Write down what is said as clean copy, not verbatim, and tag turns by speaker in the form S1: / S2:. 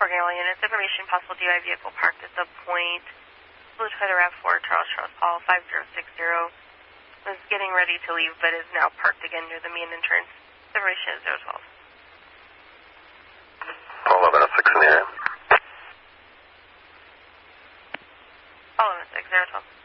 S1: All units, information, possible DUI vehicle parked at the point. Blue Toyota RAV4, Charles Paul, 5060. Was getting ready to leave, but is now parked again near the main entrance. Information is 012.
S2: 1106 in the area.
S1: 1106, 012.